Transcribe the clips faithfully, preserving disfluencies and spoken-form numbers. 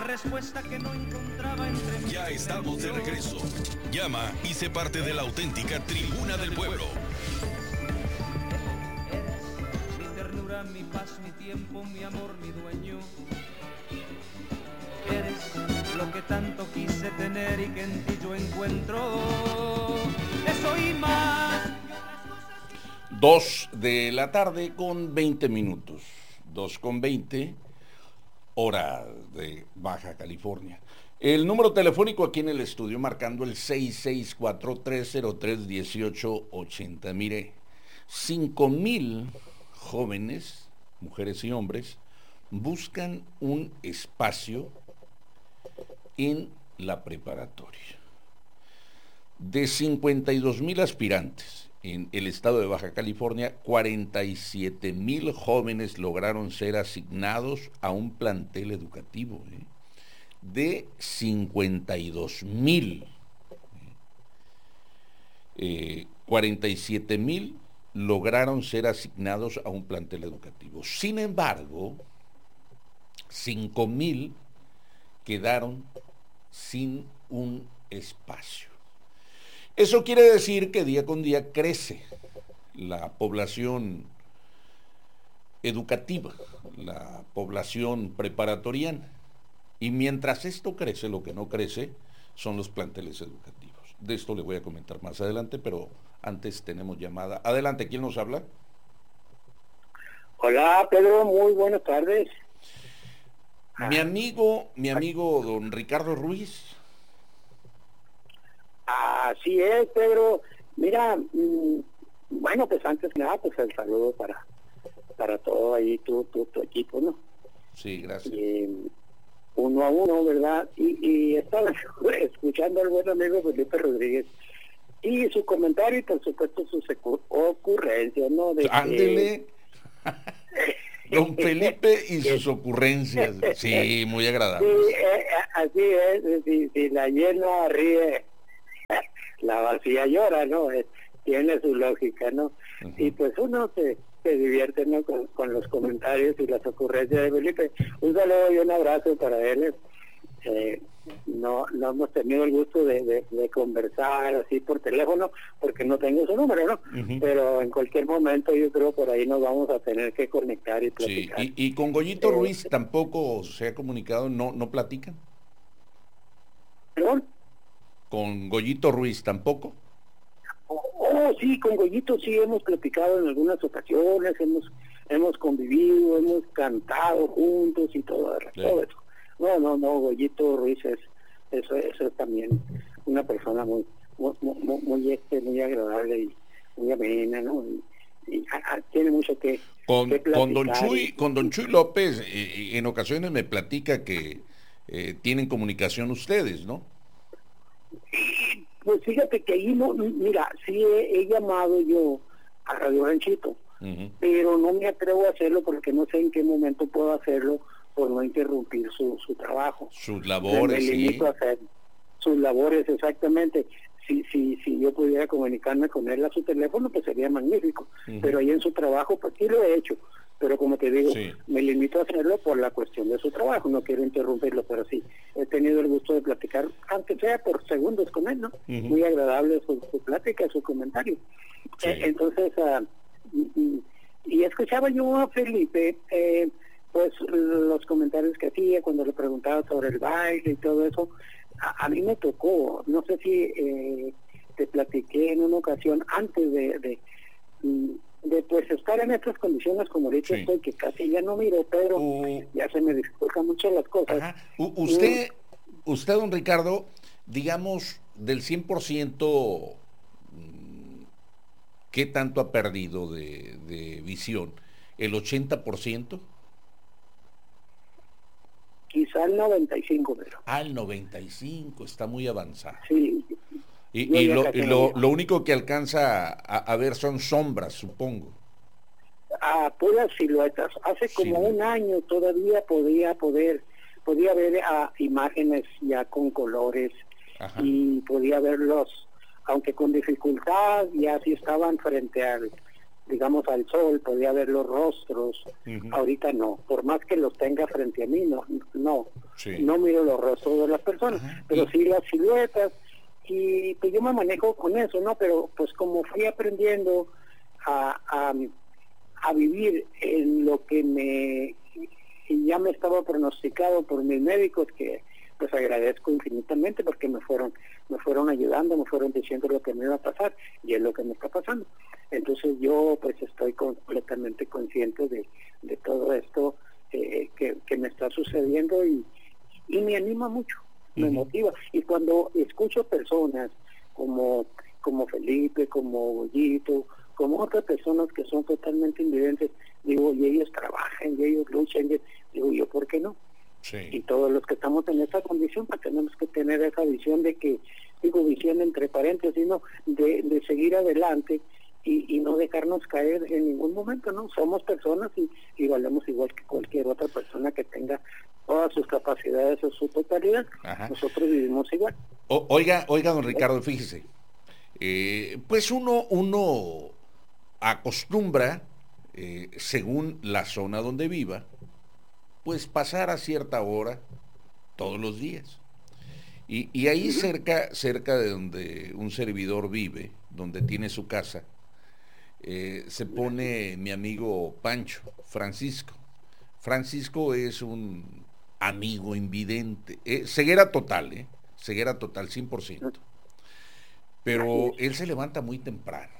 respuesta que no encontraba entre mí. Ya estamos de regreso. Llama y sé parte de la auténtica Tribuna del Pueblo. Eres mi ternura, mi paz, mi tiempo, mi amor, mi dueño. Eres lo que tanto quise tener y que en ti yo encuentro eso y más. Dos de la tarde con veinte minutos. Dos con veinte, hora de Baja California. El número telefónico aquí en el estudio marcando el seis seis cuatro, tres cero tres, uno ocho ocho cero. Mire, cinco mil jóvenes, mujeres y hombres, buscan un espacio en la preparatoria. De cincuenta y dos mil aspirantes en el estado de Baja California, cuarenta y siete mil jóvenes lograron ser asignados a un plantel educativo, ¿eh? De cincuenta y dos mil. Eh, cuarenta y siete mil lograron ser asignados a un plantel educativo. Sin embargo, cinco mil quedaron sin un espacio. Eso quiere decir que día con día crece la población educativa, la población preparatoriana. Y mientras esto crece, lo que no crece son los planteles educativos. De esto le voy a comentar más adelante, pero antes tenemos llamada. Adelante, ¿quién nos habla? Hola, Pedro, muy buenas tardes. Mi amigo, mi amigo don Ricardo Ruiz. Así es, Pedro. Mira, mmm, bueno, pues antes que nada, pues el saludo para para todo ahí, tu, tu, tu equipo, ¿no? Sí, gracias. Y, uno a uno, ¿verdad? Y, y estaba escuchando al buen amigo Felipe Rodríguez y su comentario y por supuesto sus ocurrencias, ¿no? De Ándele. Que... Don Felipe y sus ocurrencias. Sí, muy agradable. Sí, eh, así es, si, si la llena ríe, la vacía llora, ¿no? Eh, tiene su lógica, ¿no? Uh-huh. Y pues uno se, se divierte, ¿no? Con, con los comentarios y las ocurrencias de Felipe. Un saludo y un abrazo para él. Eh, no, no hemos tenido el gusto de, de, de conversar así por teléfono porque no tengo su número, ¿no? Uh-huh. Pero en cualquier momento yo creo por ahí nos vamos a tener que conectar y platicar. Sí. y, y con Goyito eh, Ruiz tampoco se ha comunicado, no, no platican. ¿Perdón? Con Goyito Ruiz tampoco. Oh, oh, sí, con Goyito sí hemos platicado en algunas ocasiones, hemos hemos convivido, hemos cantado juntos y todo, sí. todo eso. No, no, no, Goyito Ruiz es eso, eso es también una persona muy muy muy, muy, este, muy agradable y muy amena, ¿no? Y, y a, a, tiene mucho que, con, que con don Chuy, y, con don Chuy López, eh, en ocasiones me platica que eh, tienen comunicación ustedes, ¿no? Pues fíjate que ahí no, mira, sí he, he llamado yo a Radio Ranchito, uh-huh. pero no me atrevo a hacerlo porque no sé en qué momento puedo hacerlo por no interrumpir su, su trabajo. Sus labores, me limito sí. a hacer sus labores, exactamente. Si, si, si yo pudiera comunicarme con él a su teléfono, pues sería magnífico. Uh-huh. Pero ahí en su trabajo, pues sí lo he hecho. Pero como te digo, sí. me limito a hacerlo por la cuestión de su trabajo, no quiero interrumpirlo, pero sí, he tenido el gusto de platicar, aunque sea por segundos con él, ¿no? Uh-huh. Muy agradable su, su plática, su comentario. Sí. Eh, entonces, uh, y, y escuchaba yo a Felipe, eh, pues los comentarios que hacía cuando le preguntaba sobre el baile y todo eso, a, a mí me tocó, no sé si eh, te platiqué en una ocasión antes de... de de pues estar en estas condiciones como ahorita sí. estoy, que casi ya no miro, pero uh, ya se me dificultan mucho las cosas. U- usted, uh, usted, don Ricardo, digamos, del cien por ciento, ¿qué tanto ha perdido de, de visión? ¿El ochenta por ciento? Quizá el noventa y cinco por ciento, pero... Ah, el noventa y cinco por ciento, está muy avanzado. Sí. Y, y, lo, y lo, lo único que alcanza a, a ver son sombras, supongo. Ah, puras siluetas. Hace como sí. un año todavía podía poder, podía ver a imágenes ya con colores. Ajá. Y podía verlos, aunque con dificultad, ya sí estaban frente al, digamos, al sol, podía ver los rostros. Uh-huh. Ahorita no, por más que los tenga frente a mí, no, no, sí. no miro los rostros de las personas, uh-huh. pero sí las siluetas, y pues yo me manejo con eso, ¿no? Pero pues como fui aprendiendo a, a, a vivir en lo que me ya me estaba pronosticado por mis médicos, que pues agradezco infinitamente porque me fueron me fueron ayudando, me fueron diciendo lo que me iba a pasar, y es lo que me está pasando. Entonces yo pues estoy completamente consciente de, de todo esto eh, que, que me está sucediendo, y, y me anima mucho, me uh-huh. motiva. Y cuando escucho personas como, como Felipe, como Goyito, como otras personas que son totalmente invidentes, digo, y ellos trabajan, y ellos luchan, y digo yo, ¿por qué no? Sí. Y todos los que estamos en esa condición, pues tenemos que tener esa visión de que, digo, visión entre paréntesis, ¿no? de, de seguir adelante y, y no dejarnos caer en ningún momento, ¿no? Somos personas y, y valemos igual que cualquier otra persona que tenga todas sus capacidades en su totalidad. Ajá. Nosotros vivimos igual. O, oiga, oiga, don Ricardo, fíjese, eh, pues uno, uno acostumbra, eh, según la zona donde viva, pues pasar a cierta hora todos los días. Y, y ahí cerca, cerca de donde un servidor vive, donde tiene su casa, eh, se pone mi amigo Pancho, Francisco. Francisco es un amigo invidente, eh, ceguera total, eh, ceguera total, cien por ciento. Pero él se levanta muy temprano,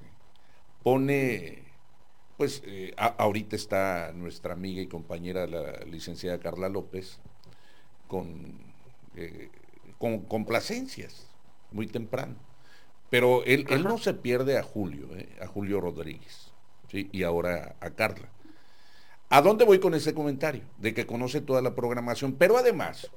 pone... Pues eh, a, ahorita está nuestra amiga y compañera, la licenciada Carla López, con, eh, con complacencias, muy temprano. Pero él, él no se pierde a Julio, eh, a Julio Rodríguez, ¿sí? Y ahora a Carla. ¿A dónde voy con ese comentario? De que conoce toda la programación, pero además,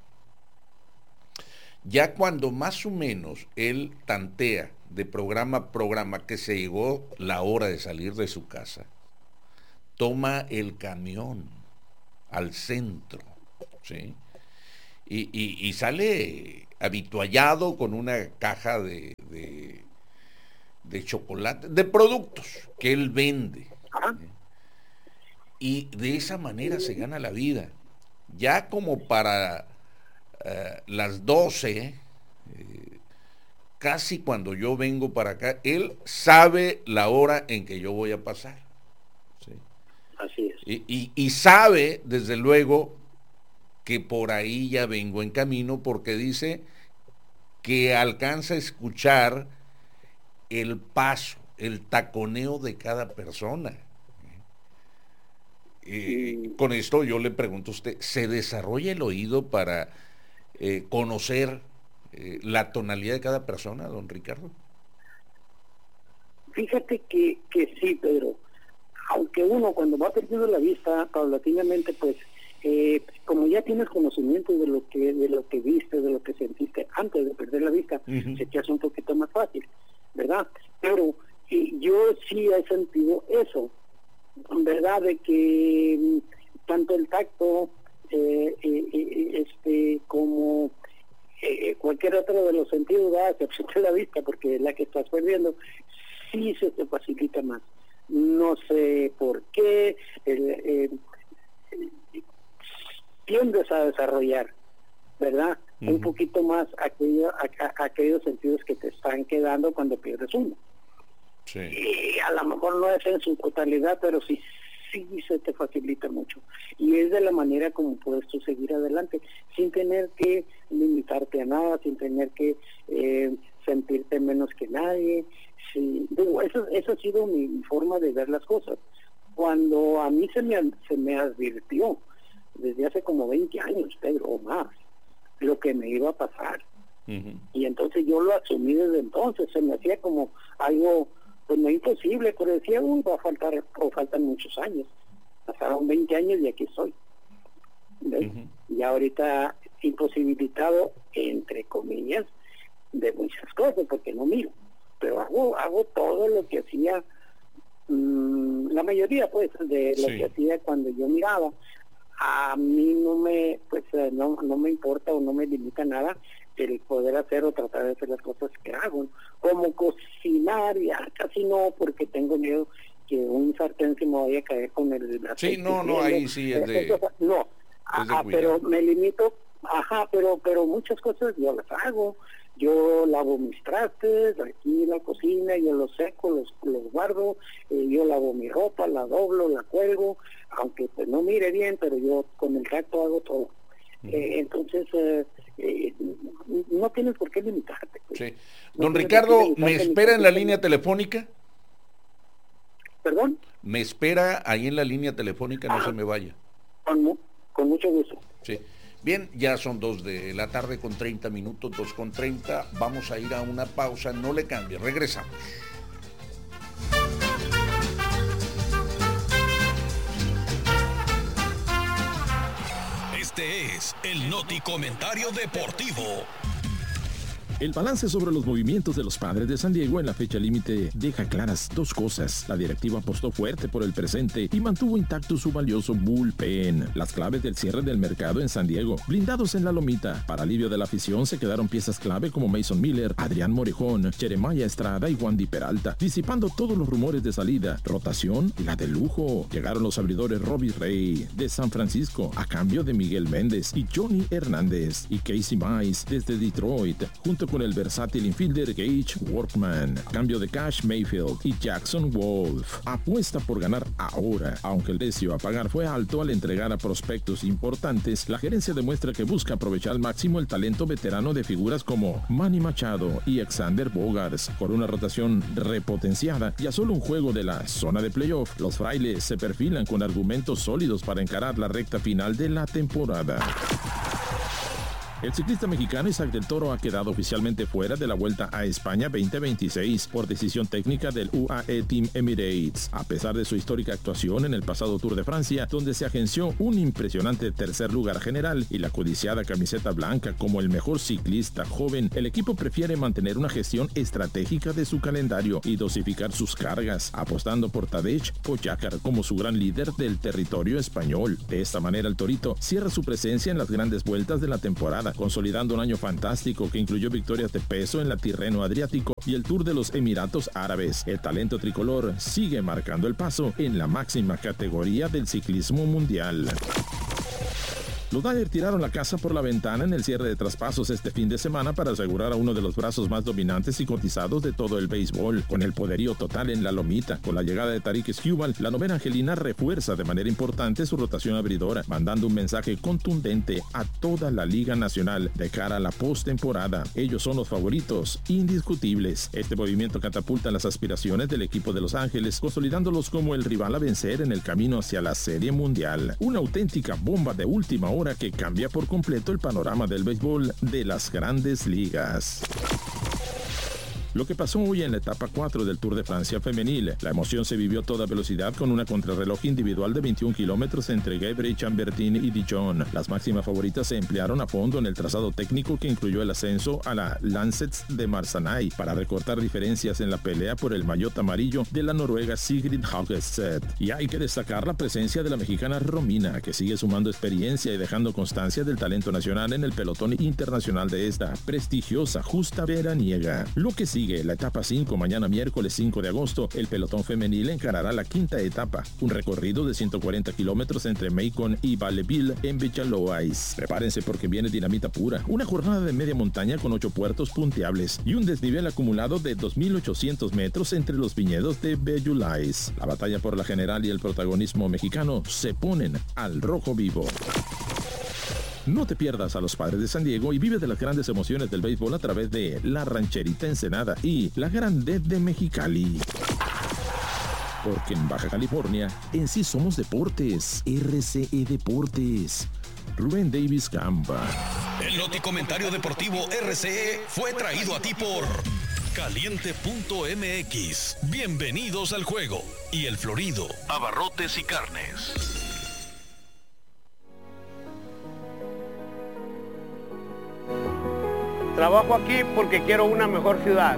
ya cuando más o menos él tantea de programa a programa que se llegó la hora de salir de su casa, toma el camión al centro, ¿sí? Y, y, y sale habituallado con una caja de, de, de chocolate, de productos que él vende. ¿Sí? Y de esa manera se gana la vida. Ya como para uh, las doce, eh, casi cuando yo vengo para acá, él sabe la hora en que yo voy a pasar. Así es. Y, y, y sabe, desde luego, que por ahí ya vengo en camino, porque dice que alcanza a escuchar el paso, el taconeo de cada persona. Eh, sí. Con esto yo le pregunto a usted, ¿se desarrolla el oído para eh, conocer eh, la tonalidad de cada persona, don Ricardo? Fíjate que, que sí, Pedro. Aunque uno cuando va perdiendo la vista paulatinamente, pues eh, como ya tienes conocimiento de lo que de lo que viste, de lo que sentiste antes de perder la vista, uh-huh. se te hace un poquito más fácil, ¿verdad? Pero eh, yo sí he sentido eso, ¿verdad? De que um, tanto el tacto eh, eh, eh, este como eh, cualquier otro de los sentidos, ¿verdad? Excepción de la vista, porque es la que estás perdiendo, sí se te facilita más. No sé por qué, eh, eh, tiendes a desarrollar, ¿verdad? Uh-huh. Un poquito más aquello, a, a, aquellos sentidos que te están quedando cuando pierdes uno. Sí. Y a lo mejor no es en su totalidad, pero sí, sí se te facilita mucho. Y es de la manera como puedes tú seguir adelante, sin tener que limitarte a nada, sin tener que eh, sentirte menos que nadie. Sí, digo, eso, eso ha sido mi, mi forma de ver las cosas. Cuando a mí se me, se me advirtió, desde hace como veinte años, Pedro, o más, lo que me iba a pasar. Uh-huh. Y entonces yo lo asumí desde entonces, se me hacía como algo, pues no imposible, pero decía, uy, va a faltar, o faltan muchos años. Pasaron veinte años y aquí estoy. Uh-huh. Y ahorita imposibilitado, entre comillas, de muchas cosas, porque no miro. Pero hago hago todo lo que hacía, mmm, la mayoría pues de lo sí. que hacía cuando yo miraba. A mí no me pues no no me importa o no me limita nada el poder hacer o tratar de hacer las cosas que hago, como cocinar, ya casi no, porque tengo miedo que un sartén se me vaya a caer con el sí, no, no, ahí sí es de... Eso, no, ajá, pero me limito, ajá, pero pero muchas cosas yo las hago. Yo lavo mis trastes aquí en la cocina, yo los seco, los, los guardo, eh, yo lavo mi ropa, la doblo, la cuelgo, aunque pues no mire bien, pero yo con el tacto hago todo. Uh-huh. Eh, entonces, eh, eh, no tienes por qué limitarte. Pues. Sí. Don no Ricardo, ¿me espera en la línea telefónica? ¿Perdón? Me espera ahí en la línea telefónica, no ah, se me vaya. Con, con mucho gusto. Sí. Bien, ya son dos de la tarde con treinta minutos, dos con treinta. Vamos a ir a una pausa, no le cambie, regresamos. Este es el Noti Comentario Deportivo. El balance sobre los movimientos de los Padres de San Diego en la fecha límite deja claras dos cosas. La directiva apostó fuerte por el presente y mantuvo intacto su valioso bullpen. Las claves del cierre del mercado en San Diego, blindados en la lomita. Para alivio de la afición se quedaron piezas clave como Mason Miller, Adrián Morejón, Jeremiah Estrada y Wandy Peralta, disipando todos los rumores de salida. Rotación, la de lujo. Llegaron los abridores Robbie Ray de San Francisco a cambio de Miguel Méndez y Johnny Hernández, y Casey Mize desde Detroit, junto con el versátil infielder Gage Workman, cambio de Cash Mayfield y Jackson Wolf. Apuesta por ganar ahora. Aunque el precio a pagar fue alto al entregar a prospectos importantes, la gerencia demuestra que busca aprovechar al máximo el talento veterano de figuras como Manny Machado y Alexander Bogaerts. Por una rotación repotenciada y a solo un juego de la zona de playoff, los frailes se perfilan con argumentos sólidos para encarar la recta final de la temporada. El ciclista mexicano Isaac del Toro ha quedado oficialmente fuera de la Vuelta a España veinte veintiséis por decisión técnica del U A E Team Emirates, a pesar de su histórica actuación en el pasado Tour de Francia, donde se agenció un impresionante tercer lugar general y la codiciada camiseta blanca como el mejor ciclista joven. El equipo prefiere mantener una gestión estratégica de su calendario y dosificar sus cargas, apostando por Tadej Pogačar como su gran líder del territorio español. De esta manera el Torito cierra su presencia en las grandes vueltas de la temporada, consolidando un año fantástico que incluyó victorias de peso en la Tirreno Adriático y el Tour de los Emiratos Árabes. El talento tricolor sigue marcando el paso en la máxima categoría del ciclismo mundial. Los Dodgers tiraron la casa por la ventana en el cierre de traspasos este fin de semana para asegurar a uno de los brazos más dominantes y cotizados de todo el béisbol, con el poderío total en la lomita. Con la llegada de Tarik Skubal, la novena angelina refuerza de manera importante su rotación abridora, mandando un mensaje contundente a toda la Liga Nacional de cara a la postemporada. Ellos son los favoritos indiscutibles. Este movimiento catapulta las aspiraciones del equipo de Los Ángeles, consolidándolos como el rival a vencer en el camino hacia la Serie Mundial. Una auténtica bomba de última hora que cambia por completo el panorama del béisbol de las grandes ligas. Lo que pasó hoy en la etapa cuatro del Tour de Francia femenil. La emoción se vivió a toda velocidad con una contrarreloj individual de veintiún kilómetros entre Gebre, Chambertin y Dijon. Las máximas favoritas se emplearon a fondo en el trazado técnico que incluyó el ascenso a la Lancets de Marsanay para recortar diferencias en la pelea por el maillot amarillo de la noruega Sigrid Haugested. Y hay que destacar la presencia de la mexicana Romina, que sigue sumando experiencia y dejando constancia del talento nacional en el pelotón internacional de esta prestigiosa justa veraniega. Lo que sigue la etapa cinco, mañana miércoles cinco de agosto, el pelotón femenil encarará la quinta etapa, un recorrido de ciento cuarenta kilómetros entre Macon y Valleville en Villalois. Prepárense porque viene dinamita pura, una jornada de media montaña con ocho puertos punteables y un desnivel acumulado de dos mil ochocientos metros entre los viñedos de Villalois. La batalla por la general y el protagonismo mexicano se ponen al rojo vivo. No te pierdas a los Padres de San Diego y vive de las grandes emociones del béisbol a través de La Rancherita Ensenada y La Grande de Mexicali. Porque en Baja California, en sí somos deportes. R C E Deportes. Rubén Davis Campa. El Noti Comentario Deportivo R C E fue traído a ti por Caliente punto M X. Bienvenidos al juego. Y El Florido, abarrotes y carnes. Trabajo aquí porque quiero una mejor ciudad.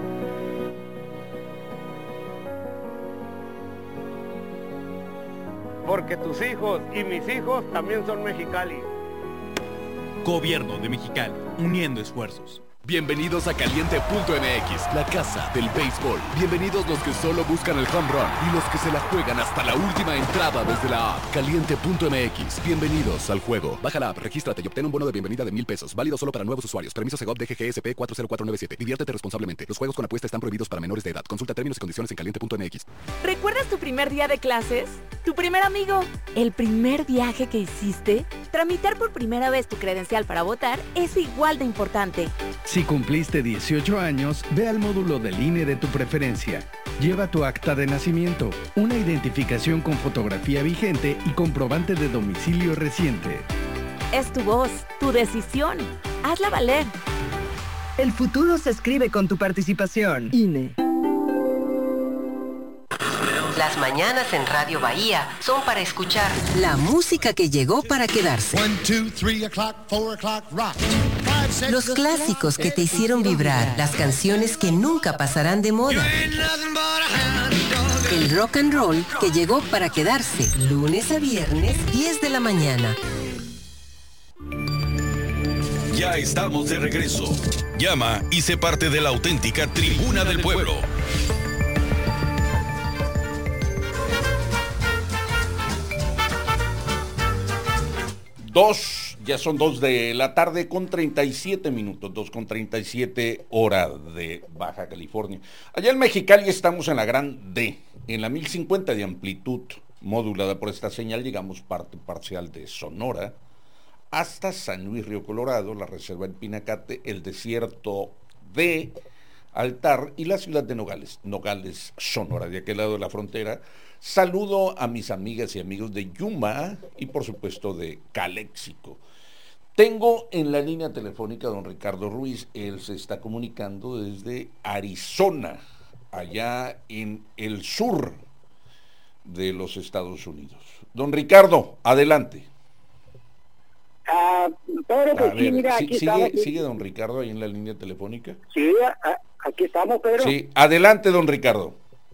Porque tus hijos y mis hijos también son Mexicali. Gobierno de Mexicali, uniendo esfuerzos. Bienvenidos a Caliente punto M X, la casa del béisbol. Bienvenidos los que solo buscan el home run y los que se la juegan hasta la última entrada desde la app. Caliente punto M X, bienvenidos al juego. Baja la app, regístrate y obtén un bono de bienvenida de mil pesos. Válido solo para nuevos usuarios. Permiso Segov D G G S P cuatro cero cuatro nueve siete. Diviértete responsablemente. Los juegos con apuesta están prohibidos para menores de edad. Consulta términos y condiciones en caliente punto M X. ¿Recuerdas tu primer día de clases? ¿Tu primer amigo? ¿El primer viaje que hiciste? Tramitar por primera vez tu credencial para votar es igual de importante. Si cumpliste dieciocho años, ve al módulo del I N E de tu preferencia. Lleva tu acta de nacimiento, una identificación con fotografía vigente y comprobante de domicilio reciente. Es tu voz, tu decisión. Hazla valer. El futuro se escribe con tu participación. I N E. Las mañanas en Radio Bahía son para escuchar la música que llegó para quedarse. Los clásicos que te hicieron vibrar, las canciones que nunca pasarán de moda. El rock and roll que llegó para quedarse, lunes a viernes, diez de la mañana. Ya estamos de regreso. Llama y sé parte de la auténtica Tribuna del Pueblo. Dos, ya son dos de la tarde con treinta y siete minutos, dos con treinta y siete hora de Baja California. Allá en Mexicali estamos en la gran D, en la mil cincuenta de amplitud modulada por esta señal. Llegamos parte parcial de Sonora hasta San Luis Río Colorado, la reserva del Pinacate, el desierto de Altar y la ciudad de Nogales, Nogales, Sonora, de aquel lado de la frontera. Saludo a mis amigas y amigos de Yuma y por supuesto de Caléxico. Tengo en la línea telefónica a don Ricardo Ruiz. Él se está comunicando desde Arizona, allá en el sur de los Estados Unidos. Don Ricardo, adelante. Ah, Pedro, pues a sí, ver, mira, sí, aquí sigue, estamos. ¿Sigue don Ricardo ahí en la línea telefónica? Sí, a, a, aquí estamos, Pedro. Sí, adelante, don Ricardo.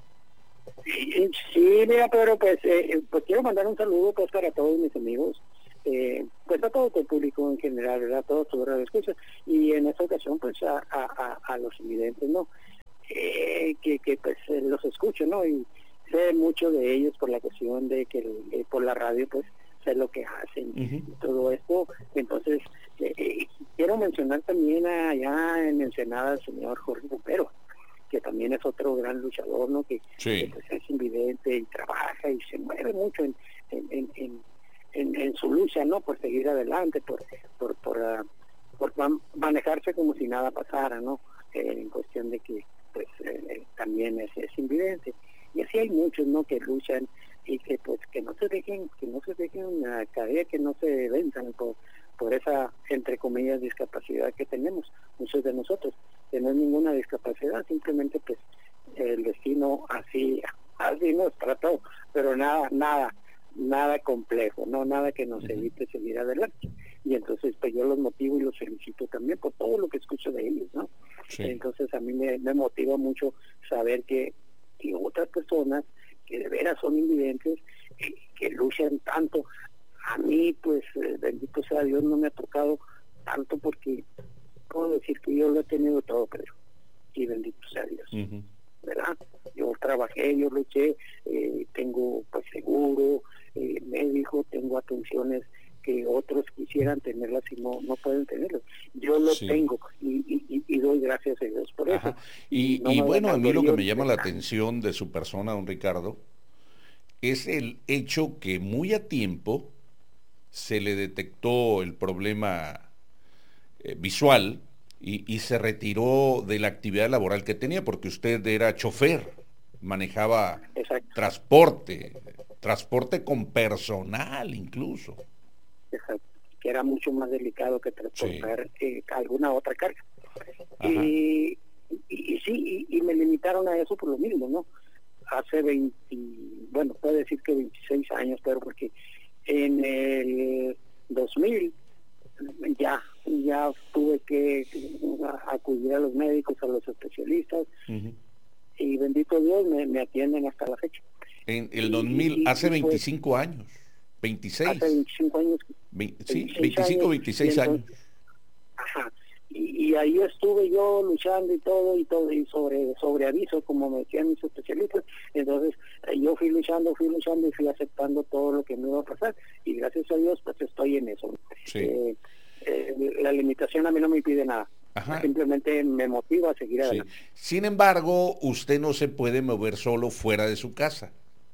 Sí, sí, mira, Pedro, pues, eh, pues quiero mandar un saludo pues para todos mis amigos, eh, pues a todo el público en general, ¿verdad? A todos tus radioescuchas, y en esta ocasión pues a, a, a, a los invidentes, ¿no? Eh, que, que pues eh, los escucho, ¿no? Y sé mucho de ellos por la cuestión de que eh, por la radio pues sé lo que hacen, uh-huh. y todo esto. Entonces eh, eh, quiero mencionar también allá en Ensenada al señor Jorge Bupero, que también es otro gran luchador, ¿no? Que, sí. que pues, es invidente y trabaja y se mueve mucho en en, en, en, en, en su lucha, ¿no? Por seguir adelante, por por por, uh, por manejarse como si nada pasara, ¿no? Eh, en cuestión de que pues eh, también es, es invidente. Y así hay muchos, ¿no? Que luchan y que pues que no se dejen, que no se dejen uh, caer, que no se vendan por por esa, entre comillas, discapacidad que tenemos, muchos de nosotros, que no es ninguna discapacidad, simplemente pues el destino así, así nos trató, pero nada, nada, nada complejo, no nada que nos evite seguir adelante. Y entonces pues yo los motivo y los felicito también por todo lo que escucho de ellos, ¿no? Sí. Entonces a mí me, me motiva mucho saber que, que otras personas que de veras son invidentes, que, que luchan tanto. A mí, pues, eh, bendito sea Dios, no me ha tocado tanto porque puedo decir que yo lo he tenido todo, pero y bendito sea Dios, uh-huh. ¿verdad? Yo trabajé, yo luché, eh, tengo pues seguro, eh, médico, tengo atenciones que otros quisieran tenerlas y no no pueden tenerlas. Yo lo sí. tengo y, y, y doy gracias a Dios por Ajá. eso. Y, no y bueno, a mí lo que me llama la atención de su persona, don Ricardo, es el hecho que muy a tiempo se le detectó el problema eh, visual y, y se retiró de la actividad laboral que tenía, porque usted era chofer, manejaba Exacto. transporte, transporte con personal incluso. Exacto, que era mucho más delicado que transportar sí. eh, alguna otra carga. Y, y, y sí, y, y me limitaron a eso por lo mismo, ¿no? Hace veinte, bueno, puedo decir que veintiséis años, pero porque en el dos mil ya ya tuve que acudir a los médicos, a los especialistas, uh-huh. y bendito Dios me, me atienden hasta la fecha. En el dos mil, y, hace y veinticinco pues, años, veintiséis. Hace veinticinco años. Ve, sí, veinticinco, años, veintiséis entonces, años. Ajá. Y, y, y ahí estuve yo luchando y todo, y todo, y sobre, sobre aviso, como me decían mis especialistas. Entonces eh, yo fui luchando, fui luchando y fui aceptando todo lo que me iba a pasar, y gracias a Dios pues estoy en eso. Sí. Eh, eh, la limitación a mí no me impide nada. Ajá. Simplemente me motiva a seguir adelante. Sí. Sin embargo, usted no se puede mover solo fuera de su casa.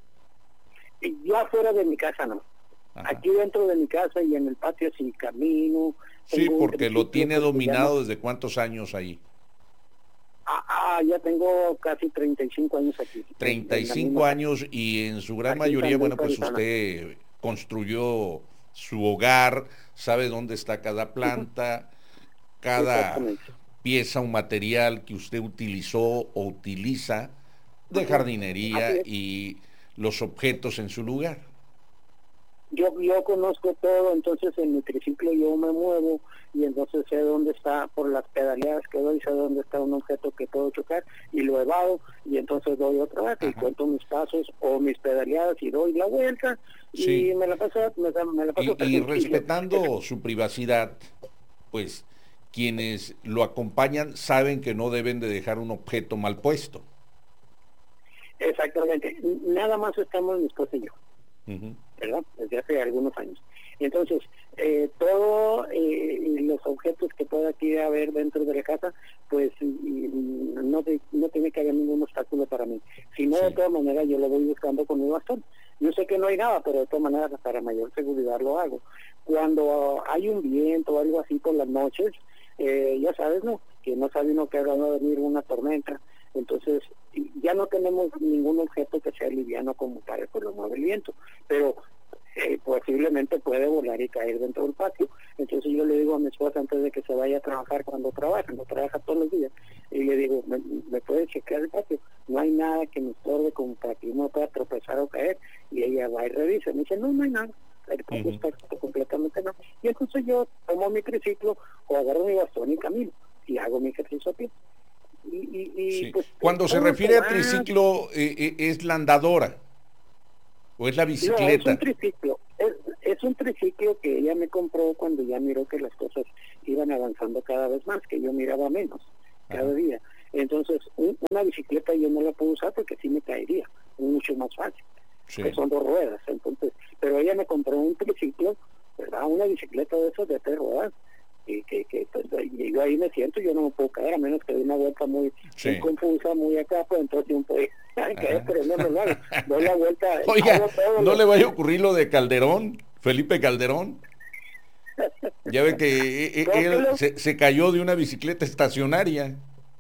Ya fuera de mi casa no. Ajá. Aquí dentro de mi casa y en el patio sí camino. Sí, porque lo tiene dominado desde cuántos años ahí. Ah, ah, ya tengo casi treinta y cinco años aquí. treinta y cinco años, y en su gran aquí mayoría, bueno, pues usted construyó su hogar, sabe dónde está cada planta, cada pieza o material que usted utilizó o utiliza de jardinería y los objetos en su lugar. Yo, yo conozco todo, entonces en mi triciclo yo me muevo y entonces sé dónde está, por las pedaleadas que doy, sé dónde está un objeto que puedo chocar y lo evado, y entonces doy otra vez. Ajá. Y cuento mis pasos o mis pedaleadas y doy la vuelta. Sí. Y me la paso, me, me la paso y, y respetando su privacidad, pues quienes lo acompañan saben que no deben de dejar un objeto mal puesto. Exactamente, nada más estamos mi esposa y yo. Uh-huh. ¿Verdad? Desde hace algunos años. Entonces, eh, todos eh, los objetos que pueda aquí haber dentro de la casa, pues y, no, de, no tiene que haber ningún obstáculo para mí. Si no, sí. De todas maneras, yo lo voy buscando con mi bastón. Yo sé que no hay nada, pero de todas maneras, para mayor seguridad lo hago. Cuando hay un viento o algo así por las noches, eh, ya sabes, ¿no? Que no sabe uno que va a venir una tormenta. Entonces ya no tenemos ningún objeto que sea liviano como para que lo mueva el viento, pero eh, posiblemente puede volar y caer dentro del patio. Entonces yo le digo a mi esposa, antes de que se vaya a trabajar, cuando trabaja, no trabaja todos los días, y le digo, ¿me, me puede chequear el patio? No hay nada que me estorbe como para que uno pueda tropezar o caer. Y ella va y revisa, me dice, no, no hay nada, el patio uh-huh. está completamente no. Y entonces yo tomo mi triciclo o agarro mi bastón y camino y hago mi ejercicio a pie. Y, y, y sí. pues, Cuando se refiere a triciclo, eh, eh, ¿es la andadora o es la bicicleta? No, es un triciclo, es, es un triciclo que ella me compró cuando ya miró que las cosas iban avanzando cada vez más, que yo miraba menos cada Ajá. día. Entonces, un, una bicicleta yo no la puedo usar porque sí me caería, mucho más fácil, sí. que son dos ruedas. Entonces, pero ella me compró un triciclo, ¿verdad? Una bicicleta de esas de tres ruedas. Y que, que pues, yo ahí me siento, yo no me puedo caer a menos que dé una vuelta muy, sí. muy confusa, muy acá, pues entonces yo puedo caer, pero no me lo hago, doy la vuelta. Oiga, ¿no lo... le vaya a ocurrir lo de Calderón, Felipe Calderón? Ya ve que no, él lo... se, se cayó de una bicicleta estacionaria.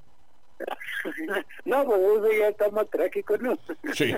No, pues eso ya está más trágico, ¿no? Sí.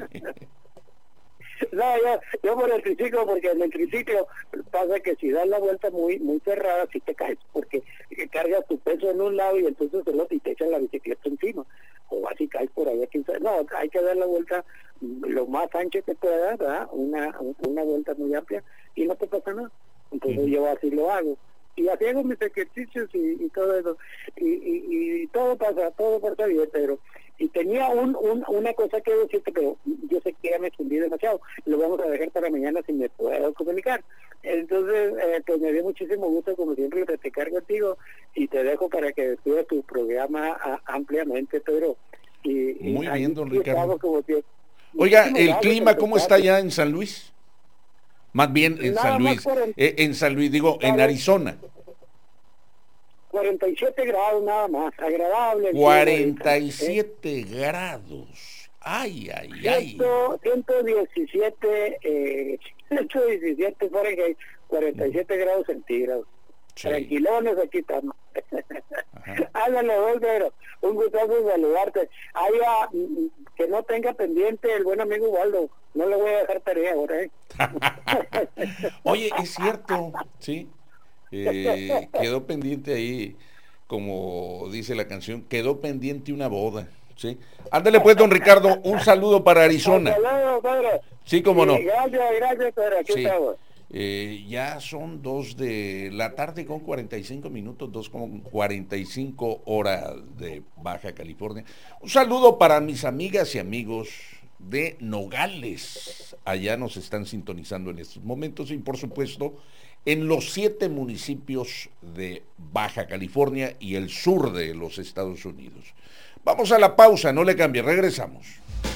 No, yo, yo por el triciclo, porque en el triciclo pasa que si das la vuelta muy muy cerrada, si te caes, porque cargas tu peso en un lado y entonces el otro y te echan la bicicleta encima, o así caes por ahí. No, hay que dar la vuelta lo más ancha que pueda, ¿verdad? Una, una vuelta muy amplia y no te pasa nada. Entonces uh-huh. yo así lo hago. Y así hago mis ejercicios y, y todo eso. Y, y, y todo pasa, todo pasa bien, pero... Y tenía un, un, una cosa que decirte, pero yo sé que ya me extendí demasiado. Lo vamos a dejar para mañana si me puedo comunicar. Entonces, eh, pues me dio muchísimo gusto, como siempre, platicar contigo y te dejo para que despidas tu programa a, ampliamente, Pedro. Y, Muy y bien, don Ricardo. Como que, Oiga, ¿el clima cómo está allá en San Luis? Más bien en Nada San Luis. cuarenta, eh, en San Luis, digo, en Arizona. cuarenta y siete grados nada más, agradable. cuarenta y siete ¿eh? Grados. Ay, ay, ay. ciento diecisiete, eh, ciento diecisiete Fahrenheit, cuarenta y siete grados centígrados. Sí. Tranquilones aquí estamos. Hágale, Wolvero, un gustazo saludarte. Haya, que no tenga pendiente el buen amigo Waldo, no le voy a dejar tarea ahora, ¿eh? Oye, es cierto, sí. Eh, quedó pendiente ahí, como dice la canción, quedó pendiente una boda, ¿sí? Ándale pues, don Ricardo, un saludo para Arizona. Saludos, padre. Sí, cómo no. Sí, gracias, gracias, padre, aquí sí. estamos. Eh, ya son dos de la tarde con cuarenta y cinco minutos, dos con cuarenta y cinco horas de Baja California. Un saludo para mis amigas y amigos de Nogales, allá nos están sintonizando en estos momentos, y por supuesto en los siete municipios de Baja California y el sur de los Estados Unidos. Vamos a la pausa, no le cambie, regresamos.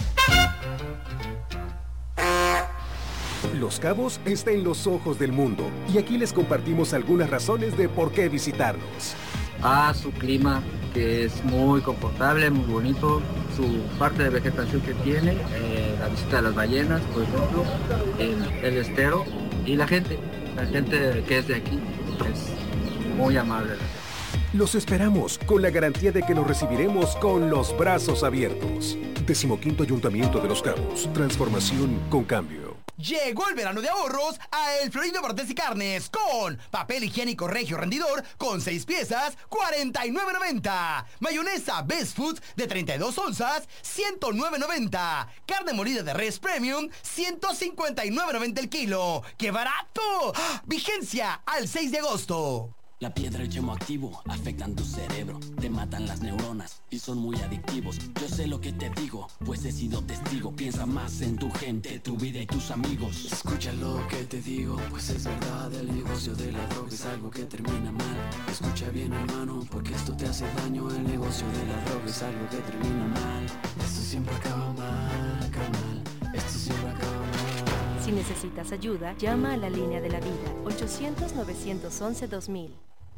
Los Cabos está en los ojos del mundo y aquí les compartimos algunas razones de por qué visitarnos. Ah, su clima, que es muy confortable, muy bonito, su parte de vegetación que tiene, eh, la visita de las ballenas, por ejemplo, el, el estero y la gente, la gente que es de aquí es muy amable. Los esperamos con la garantía de que los recibiremos con los brazos abiertos. Decimoquinto Ayuntamiento de Los Cabos, transformación con cambio. Llegó el verano de ahorros a El Florido Barrotes y Carnes con papel higiénico Regio Rendidor con seis piezas, cuarenta y nueve noventa. Mayonesa Best Foods de treinta y dos onzas, ciento nueve noventa. Carne molida de res Premium, ciento cincuenta y nueve noventa el kilo. ¡Qué barato! ¡Ah! Vigencia al seis de agosto. La piedra y el yemo activo afectan tu cerebro, te matan las neuronas y son muy adictivos. Yo sé lo que te digo, pues he sido testigo. Piensa más en tu gente, tu vida y tus amigos. Escucha lo que te digo, pues es verdad. El negocio de la droga es algo que termina mal. Escucha bien, hermano, porque esto te hace daño. El negocio de la droga es algo que termina mal. Esto siempre acaba mal, carnal. Esto siempre acaba mal. Si necesitas ayuda, llama a la línea de la vida, ochocientos, nueve once, dos mil.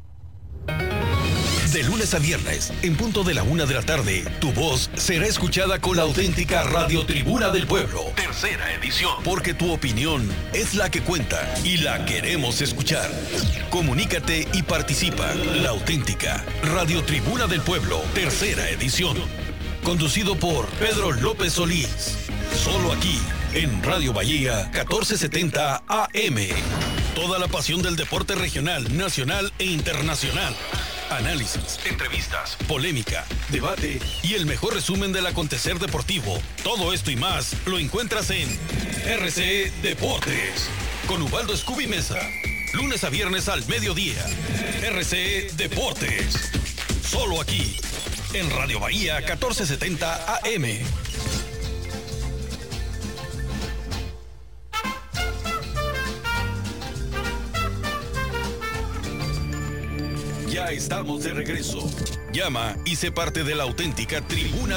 De lunes a viernes, en punto de la una de la tarde, tu voz será escuchada con la auténtica Radio Tribuna del Pueblo. Tercera edición. Porque tu opinión es la que cuenta y la queremos escuchar. Comunícate y participa. La auténtica Radio Tribuna del Pueblo. Tercera edición. Conducido por Pedro López Solís. Solo aquí, en Radio Bahía, catorce setenta A M. Toda la pasión del deporte regional, nacional e internacional. Análisis, entrevistas, polémica, debate y el mejor resumen del acontecer deportivo. Todo esto y más lo encuentras en R C E Deportes. Con Ubaldo Scooby Mesa. Lunes a viernes al mediodía. R C E Deportes. Solo aquí, en Radio Bahía catorce setenta A M. Ya estamos de regreso. Llama y sé parte de la auténtica Tribuna